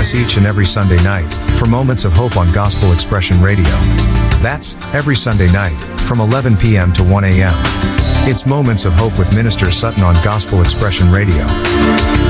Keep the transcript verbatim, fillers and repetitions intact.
us each and every Sunday night for Moments of Hope on Gospel Expression Radio. That's every Sunday night from eleven p.m. to one a.m. It's Moments of Hope with Minister Sutton on Gospel Expression Radio.